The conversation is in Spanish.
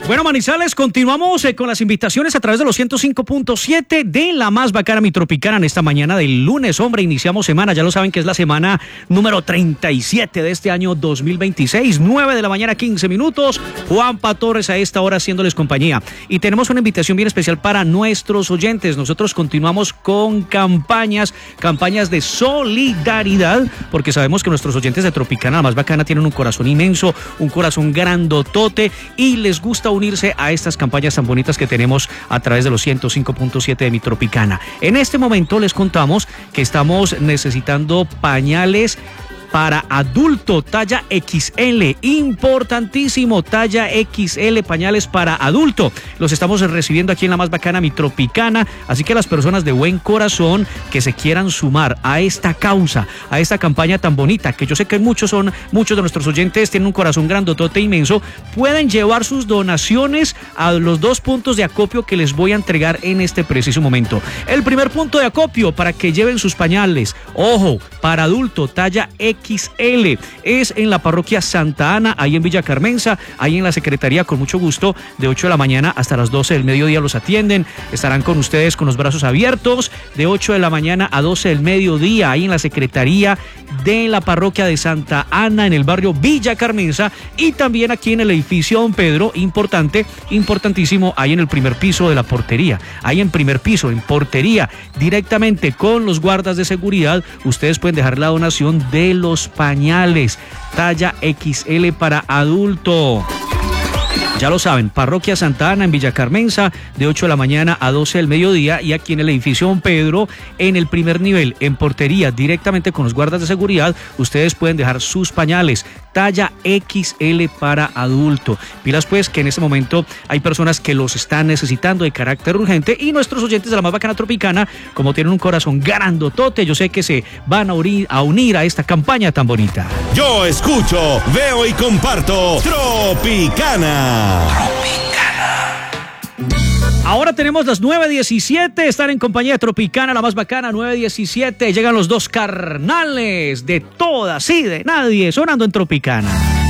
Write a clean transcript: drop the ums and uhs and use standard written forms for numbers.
Bueno, Manizales, continuamos con las invitaciones a través de los 105.7 de la más bacana Mi Tropicana en esta mañana del lunes. Hombre, iniciamos semana, ya lo saben que es la semana número 37 de este año 2026, 9 de la mañana, 15 minutos. Juanpa Torres a esta hora haciéndoles compañía. Y tenemos una invitación bien especial para nuestros oyentes. Nosotros continuamos con campañas de solidaridad, porque sabemos que nuestros oyentes de Tropicana, la más bacana, tienen un corazón inmenso, un corazón grandotote y les gusta unirse a estas campañas tan bonitas que tenemos a través de los 105.7 de Mi Tropicana. En este momento les contamos que estamos necesitando pañales para adulto, talla XL, importantísimo, talla XL, pañales para adulto. Los estamos recibiendo aquí en la más bacana Mi Tropicana, así que las personas de buen corazón que se quieran sumar a esta causa, a esta campaña tan bonita, que yo sé que muchos de nuestros oyentes tienen un corazón grandotote inmenso, pueden llevar sus donaciones a los 2 puntos de acopio que les voy a entregar en este preciso momento. El primer punto de acopio para que lleven sus pañales, ojo, para adulto, talla XL, es en la parroquia Santa Ana, ahí en Villa Carmenza, ahí en la secretaría, con mucho gusto, de 8 de la mañana hasta las 12 del mediodía los atienden, estarán con ustedes con los brazos abiertos, de 8 de la mañana a 12 del mediodía, ahí en la secretaría de la parroquia de Santa Ana, en el barrio Villa Carmenza, y también aquí en el edificio Don Pedro, importantísimo, ahí en el primer piso de la portería, ahí en primer piso, en portería, directamente con los guardas de seguridad, ustedes pueden dejar la donación de los pañales, talla XL para adulto. Ya lo saben, parroquia Santa Ana en Villa Carmenza, de 8 de la mañana a 12 del mediodía, y aquí en el edificio Don Pedro, en el primer nivel, en portería, directamente con los guardas de seguridad, ustedes pueden dejar sus pañales, talla XL para adulto. Pilas pues que en este momento hay personas que los están necesitando de carácter urgente, y nuestros oyentes de la más bacana Tropicana, como tienen un corazón grandotote, yo sé que se van a unir a esta campaña tan bonita. Yo escucho, veo y comparto Tropicana. Ahora tenemos las 9:17, están en compañía de Tropicana, la más bacana, 9:17. Llegan los dos carnales de todas y de nadie, sonando en Tropicana.